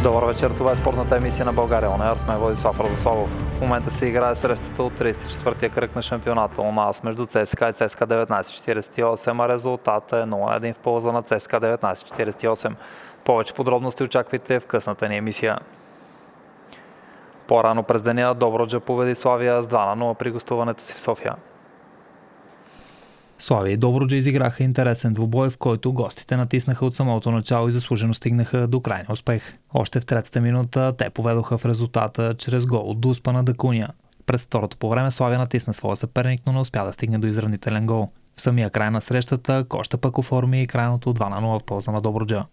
Добър вечер, това е спортната емисия на България. Аз сме Владислав Радославов. В момента се играе срещата от 34-я кръг на шампионата у нас между ЦСКА и ЦСКА 1948, а резултатът е 0-1 в полза на ЦСКА 1948. Повече подробности очаквайте в късната ни емисия. По-рано през деня Добруджа победи Славия с 2-0 при гостуването си в София. Славия и Добруджа изиграха интересен двубой, в който гостите натиснаха от самото начало и заслужено стигнаха до крайния успех. Още в третата минута те поведоха в резултата чрез гол от Дуспана Дакуния. През второто по време Славия натисна своя съперник, но не успя да стигне до изравнителен гол. В самия край на срещата Коща пък оформи крайното 2-0 в полза на Добруджа.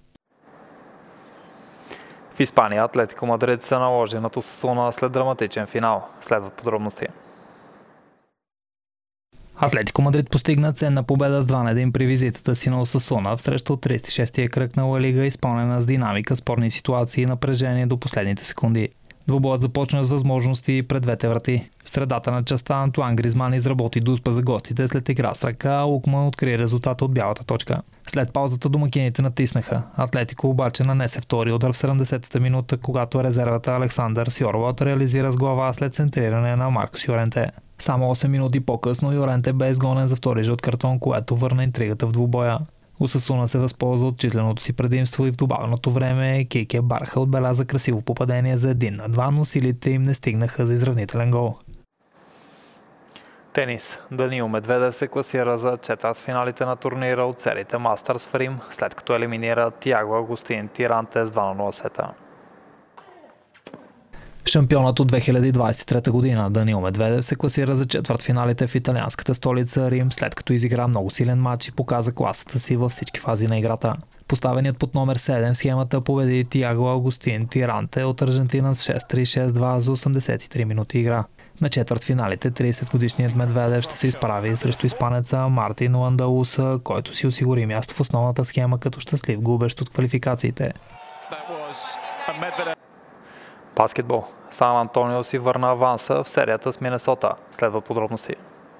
В Испания Атлетико Мадрид се наложи над Осасуна след драматичен финал. Следват подробности. Атлетико Мадрид постигна ценна победа с 2-1 при визитата си на Осасуна в среща от 36-я кръг на Ла Лига, изпълнена с динамика, спорни ситуации и напрежение до последните секунди. Двубоят започна с възможности пред двете врати. В средата на частта Антуан Гризман изработи дуспа за гостите след игра с ръка, а Лукман откри резултата от бялата точка. След паузата домакините натиснаха. Атлетико обаче нанесе втори удар в 70-та минута, когато резервата Александър Сьорлот реализира с глава след центриране на Маркос Йоренте. Само 8 минути по-късно Йоренте бе изгонен за втори жълт картон, което върна интригата в двубоя. Осасуна се възползва от численото си предимство и в добавеното време Кейке Барха отбеляза красиво попадение за 1-2, но силите им не стигнаха за изравнителен гол. Тенис. Даниил Медведев се класира за четвъртфиналите на турнира от серията Мастърс в Рим, след като елиминира Тиаго Агустин Тиранте с 2-0 сета. Шампионът от 2023 година Даниил Медведев се класира за четвъртфиналите в италианската столица Рим, след като изигра много силен матч и показа класата си във всички фази на играта. Поставеният под номер 7 в схемата победи Тиаго Агустин Тиранте от Аржентина с 6-3-6-2 за 83 минути игра. На четвъртфиналите 30-годишният Медведев ще се изправи срещу испанеца Мартин Ландауса, който си осигури място в основната схема като щастлив губещ от квалификациите. Баскетбол. Сан Антонио си върна аванса в серията с Минесота. Следва подробности.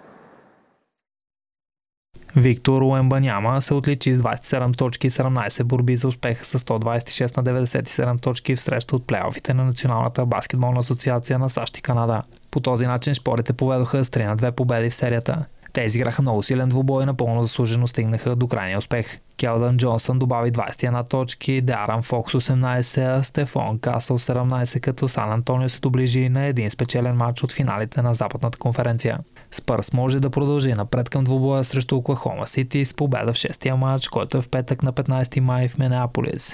Виктор Уембаняма се отличи с 27 точки и 17 борби за успеха с 126 на 97 точки в среща от плейофите на Националната баскетболна асоциация на САЩ и Канада. По този начин шпорите поведоха с 3-2 победи в серията. Те изиграха много силен двубой и напълно заслужено стигнаха до крайния успех. Келдън Джонсън добави 21 точки, Деаран Фокс 18, а Стефон Касъл 17, като Сан Антонио се доближи на един спечелен матч от финалите на Западната конференция. Спърс може да продължи напред към двубоя срещу Оклахома Сити с победа в 6-я матч, който е в петък на 15 май в Минеаполис.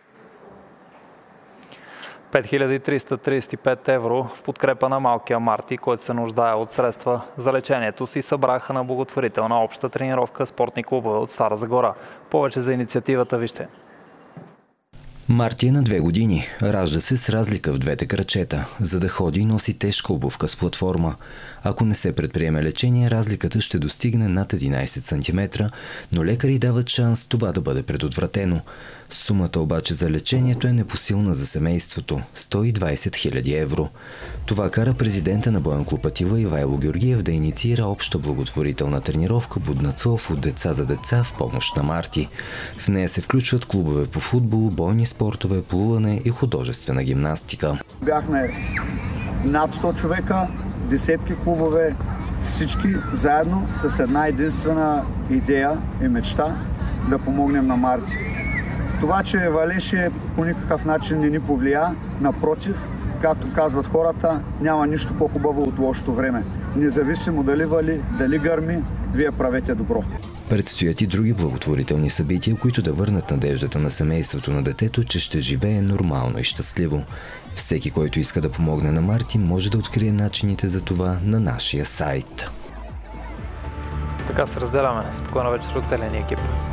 5335 евро в подкрепа на малкия Марти, който се нуждае от средства за лечението си, събраха на благотворителна обща тренировка спортни клубове от Стара Загора. Повече за инициативата вижте. Марти е на 2 години. Ражда се с разлика в двете крачета. За да ходи, носи тежка обувка с платформа. Ако не се предприеме лечение, разликата ще достигне над 11 см, но лекари дават шанс това да бъде предотвратено. Сумата обаче за лечението е непосилна за семейството – 120 000 евро. Това кара президента на Боян клуб Атила Ивайло Георгиев да инициира обща благотворителна тренировка Буднацов от деца за деца в помощ на Марти. В нея се включват клубове по футбол, бойни спортове, плуване и художествена гимнастика. Бяхме над 100 човека, десетки клубове, всички заедно с една единствена идея и мечта да помогнем на Марти. Това, че валеше, по никакъв начин не ни повлия, напротив, както казват хората, няма нищо по-хубаво от лошото време. Независимо дали вали, дали гърми, вие правете добро. Предстоят и други благотворителни събития, които да върнат надеждата на семейството на детето, че ще живее нормално и щастливо. Всеки, който иска да помогне на Марти, може да открие начините за това на нашия сайт. Така се разделяме. Спокойна вечер от целия ни екип.